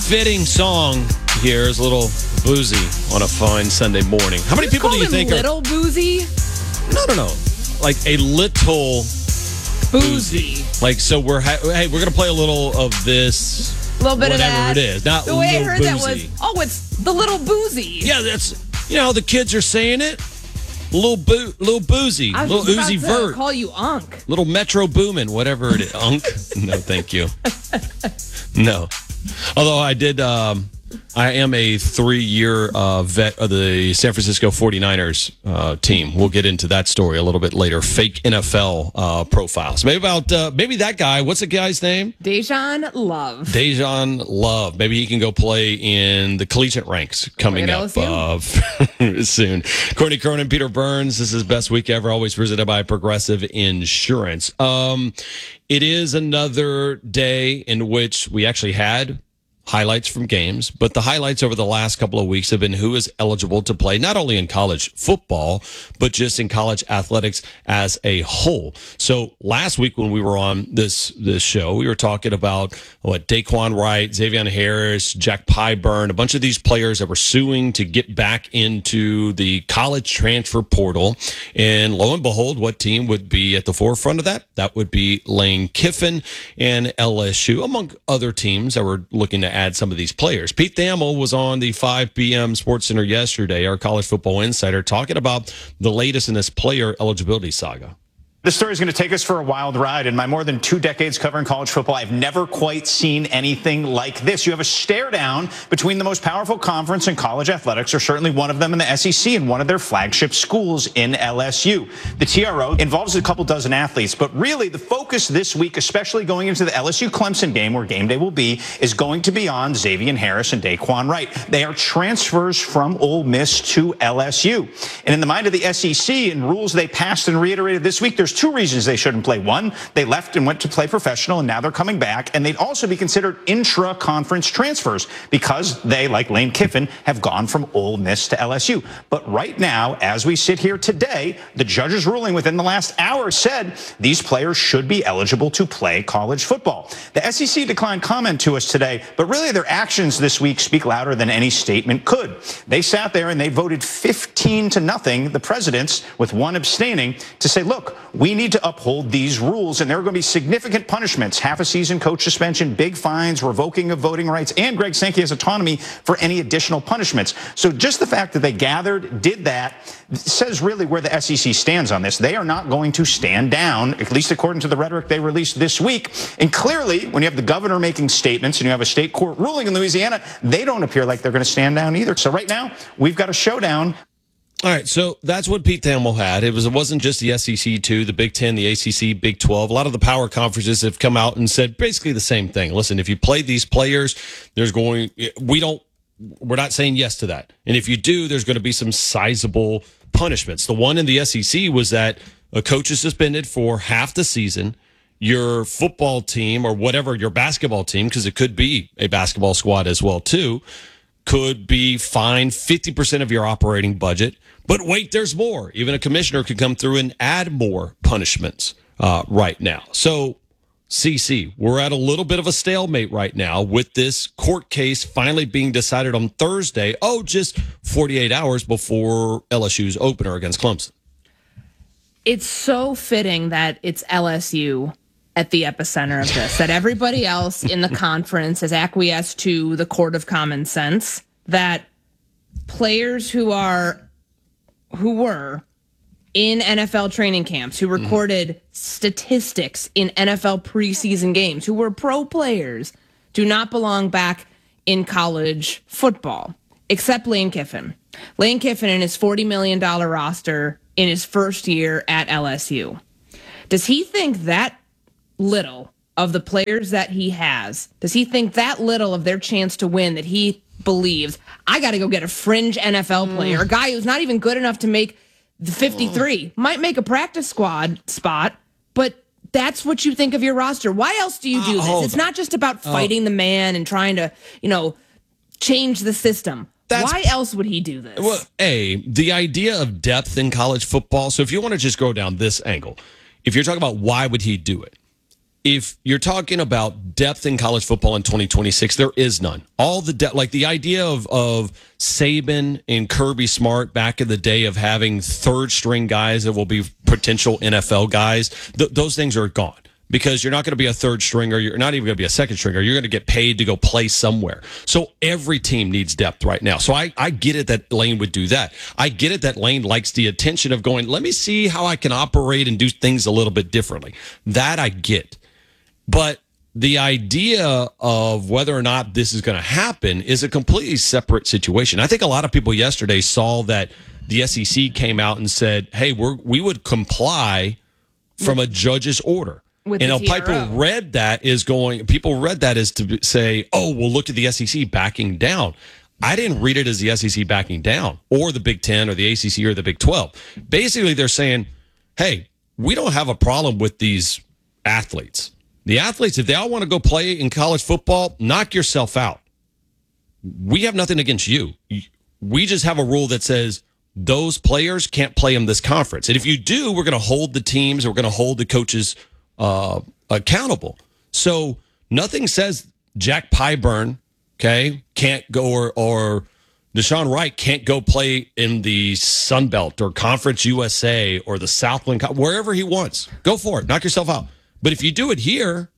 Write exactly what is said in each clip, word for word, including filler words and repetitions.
fitting song here is a little boozy on a fine Sunday morning. How many you people do you think little are... boozy? No, no, no. Like a little boozy. boozy. Like, so we're, ha- hey, we're going to play a little of this... A little bit of that. Whatever it is. Not the way I heard boozy. that was, oh, it's the little boozy. Yeah, that's, you know how the kids are saying it? Little boo, little boozy, I was little just Uzi about to Vert. call you Unk. Little Metro Boomin, whatever it is. Unk? No, thank you. No. Although I did, um, I am a three-year uh, vet of the San Francisco forty-niners uh, team. We'll get into that story a little bit later. Fake N F L uh, profiles. Maybe about, uh, maybe that guy, what's the guy's name? Dejan Love. Dejan Love. Maybe he can go play in the collegiate ranks coming up uh, soon. Courtney Cronin, Peter Burns. This is Best Week Ever, always presented by Progressive Insurance. Um, it is another day in which we actually had highlights from games, but the highlights over the last couple of weeks have been who is eligible to play not only in college football, but just in college athletics as a whole. So last week when we were on this this show, we were talking about what Daquan Wright, Xavier Harris, Jack Pyburn, a bunch of these players that were suing to get back into the college transfer portal. And lo and behold, what team would be at the forefront of that? That would be Lane Kiffin and L S U, among other teams that were looking to add some of these players. Pete Thamel was on the five p.m. Sports Center yesterday, our college football insider, talking about the latest in this player eligibility saga. This story is going to take us for a wild ride. In my more than two decades covering college football, I've never quite seen anything like this. You have a stare down between the most powerful conference in college athletics, or certainly one of them in the S E C, and one of their flagship schools in L S U. The T R O involves a couple dozen athletes, but really the focus this week, especially going into the L S U-Clemson game, where game day will be, is going to be on Xavier Harris and Daquan Wright. They are transfers from Ole Miss to L S U. And in the mind of the S E C and rules they passed and reiterated this week, there's two reasons they shouldn't play. One, they left and went to play professional, and now they're coming back. And they'd also be considered intra-conference transfers because they, like Lane Kiffin, have gone from Ole Miss to L S U. But right now, as we sit here today, the judge's ruling within the last hour said these players should be eligible to play college football. The S E C declined comment to us today, but really their actions this week speak louder than any statement could. They sat there and they voted fifteen to nothing, the presidents, with one abstaining, to say, look, we need to uphold these rules, and there are going to be significant punishments: half a season coach suspension, big fines, revoking of voting rights, and Greg Sankey has autonomy for any additional punishments. So just the fact that they gathered, did that, says really where the S E C stands on this. They are not going to stand down, at least according to the rhetoric they released this week. And clearly, when you have the governor making statements and you have a state court ruling in Louisiana, they don't appear like they're going to stand down either. So right now, we've got a showdown. All right, so that's what Pete Thamel had. It was it wasn't just the S E C too, the Big Ten, the A C C, Big twelve. A lot of the power conferences have come out and said basically the same thing. Listen, if you play these players, there's going we don't we're not saying yes to that. And if you do, there's going to be some sizable punishments. The one in the S E C was that a coach is suspended for half the season. Your football team or whatever, your basketball team, because it could be a basketball squad as well too, could be fined fifty percent of your operating budget. But wait, there's more. Even a commissioner could come through and add more punishments uh, right now. So, C C, we're at a little bit of a stalemate right now with this court case finally being decided on Thursday. Oh, just forty-eight hours before L S U's opener against Clemson. It's so fitting that it's L S U at the epicenter of this, that everybody else in the conference has acquiesced to the court of common sense, that players who are who were in N F L training camps, who recorded mm-hmm. statistics in N F L preseason games, who were pro players, do not belong back in college football, except Lane Kiffin. Lane Kiffin and his forty million dollars roster in his first year at L S U. Does he think that little of the players that he has, does he think that little of their chance to win that he believes, I got to go get a fringe N F L player, mm. a guy who's not even good enough to make the fifty-three, mm. might make a practice squad spot, but that's what you think of your roster. Why else do you do uh, this? It's not just about fighting oh. the man and trying to, you know, change the system. That's, Why else would he do this? Well, A, the idea of depth in college football. So if you want to just go down this angle, if you're talking about why would he do it, if you're talking about depth in college football in twenty twenty-six, there is none. All the depth, like the idea of of Saban and Kirby Smart back in the day of having third string guys that will be potential N F L guys, th- those things are gone. Because you're not going to be a third stringer. You're not even going to be a second stringer. You're going to get paid to go play somewhere. So every team needs depth right now. So I, I get it that Lane would do that. I get it that Lane likes the attention of going, let me see how I can operate and do things a little bit differently. That I get. But the idea of whether or not this is going to happen is a completely separate situation. I think a lot of people yesterday saw that the S E C came out and said, hey, we're, we would comply from a judge's order. With and people read that is going, people read that as to say, oh, well, look at the S E C backing down. I didn't read it as the S E C backing down or the Big Ten or the A C C or the Big twelve. Basically, they're saying, hey, we don't have a problem with these athletes. The athletes, if they all want to go play in college football, knock yourself out. We have nothing against you. We just have a rule that says those players can't play in this conference. And if you do, we're going to hold the teams, we're going to hold the coaches Uh, accountable. So nothing says Jack Pyburn, okay, can't go or, or Deshaun Wright can't go play in the Sun Belt or Conference U S A or the Southland, wherever he wants. Go for it. Knock yourself out. But if you do it here,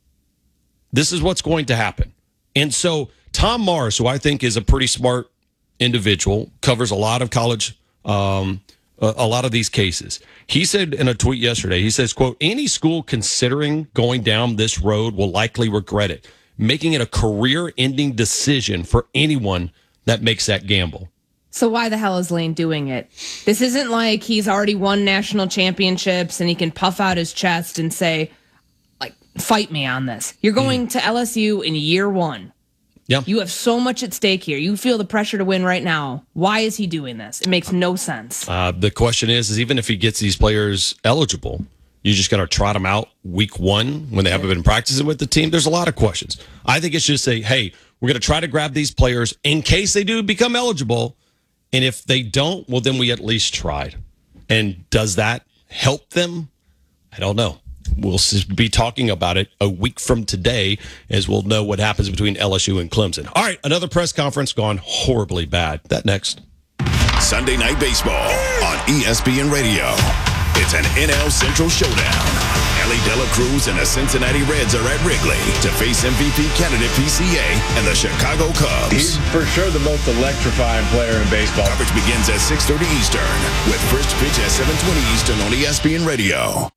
this is what's going to happen. And so Tom Morris, who I think is a pretty smart individual, covers a lot of college um a lot of these cases. He said in a tweet yesterday, he says, quote, any school considering going down this road will likely regret it, making it a career-ending decision for anyone that makes that gamble. So why the hell is Lane doing it? This isn't like he's already won national championships and he can puff out his chest and say, like, fight me on this. You're going mm. to L S U in year one. Yeah. You have so much at stake here. You feel the pressure to win right now. Why is he doing this? It makes no sense. Uh, the question is, is even if he gets these players eligible, you just got to trot them out week one when they haven't been practicing with the team. There's a lot of questions. I think it's just say, hey, we're going to try to grab these players in case they do become eligible. And if they don't, well, then we at least tried. And does that help them? I don't know. We'll be talking about it a week from today as we'll know what happens between L S U and Clemson. All right, another press conference gone horribly bad. That next. Sunday Night Baseball on E S P N Radio. It's an N L Central showdown. Ellie De La Cruz and the Cincinnati Reds are at Wrigley to face M V P candidate P C A and the Chicago Cubs. He's for sure the most electrifying player in baseball. Coverage begins at six thirty Eastern with first pitch at seven twenty Eastern on E S P N Radio.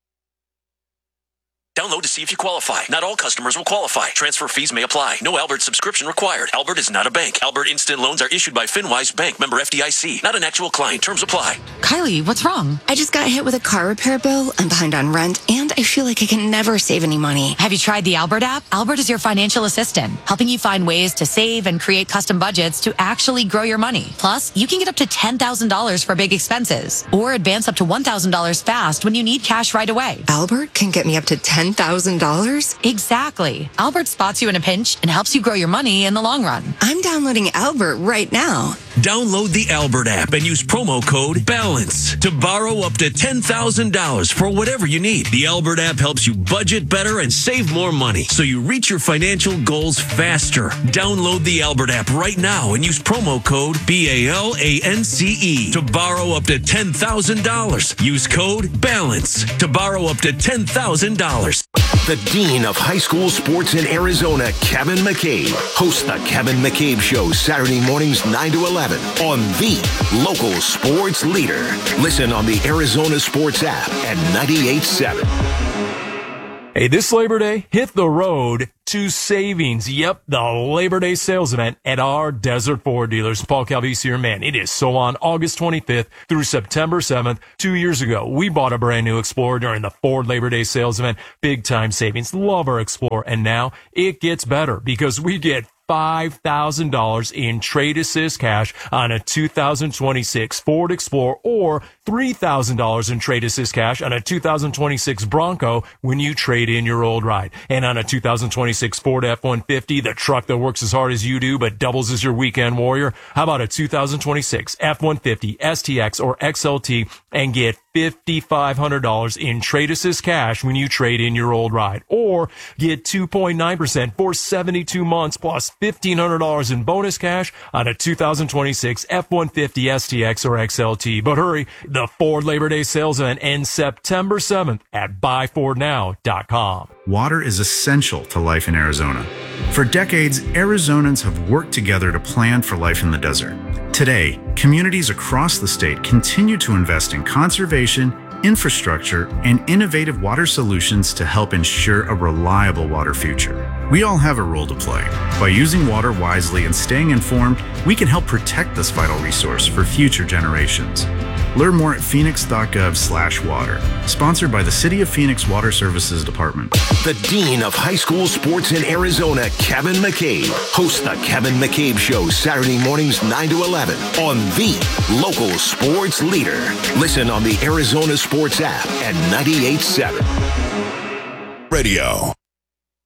Download to see if you qualify. Not all customers will qualify. Transfer fees may apply. No Albert subscription required. Albert is not a bank. Albert Instant Loans are issued by FinWise Bank, member F D I C. Not an actual client. Terms apply. Kylie, what's wrong? I just got hit with a car repair bill. I'm behind on rent, and I feel like I can never save any money. Have you tried the Albert app? Albert is your financial assistant, helping you find ways to save and create custom budgets to actually grow your money. Plus, you can get up to ten thousand dollars for big expenses, or advance up to one thousand dollars fast when you need cash right away. Albert can get me up to ten thousand dollars? Exactly. Albert spots you in a pinch and helps you grow your money in the long run. I'm downloading Albert right now. Download the Albert app and use promo code BALANCE to borrow up to ten thousand dollars for whatever you need. The Albert app helps you budget better and save more money so you reach your financial goals faster. Download the Albert app right now and use promo code B A L A N C E to borrow up to ten thousand dollars. Use code BALANCE to borrow up to ten thousand dollars. The Dean of High School Sports in Arizona, Kevin McCabe, hosts the Kevin McCabe Show Saturday mornings nine to eleven on the local sports leader. Listen on the Arizona Sports app at ninety-eight point seven. Hey, this Labor Day, hit the road to savings. Yep, the Labor Day sales event at our Desert Ford dealers. Paul Calvisi here, man. It is so on August twenty-fifth through September seventh. Two years ago, we bought a brand new Explorer during the Ford Labor Day sales event. Big time savings. Love our Explorer. And now it gets better because we get five thousand dollars in trade assist cash on a two thousand twenty-six Ford Explorer or three thousand dollars in trade assist cash on a two thousand twenty-six Bronco when you trade in your old ride. And on a two thousand twenty-six Ford F one fifty, the truck that works as hard as you do but doubles as your weekend warrior, how about a two thousand twenty-six F one fifty, S T X, or X L T and get five thousand five hundred dollars in trade assist cash when you trade in your old ride. Or get two point nine percent for seventy-two months plus fifteen hundred dollars in bonus cash on a two thousand twenty-six F one fifty, S T X, or X L T. But hurry, the Ford Labor Day sales event ends September seventh at buy ford now dot com. Water is essential to life in Arizona. For decades, Arizonans have worked together to plan for life in the desert. Today, communities across the state continue to invest in conservation, infrastructure, and innovative water solutions to help ensure a reliable water future. We all have a role to play. By using water wisely and staying informed, we can help protect this vital resource for future generations. Learn more at phoenix.gov slash water. Sponsored by the City of Phoenix Water Services Department. The Dean of High School Sports in Arizona, Kevin McCabe, hosts the Kevin McCabe Show Saturday mornings nine to eleven on the local sports leader. Listen on the Arizona Sports app at ninety-eight point seven. Radio.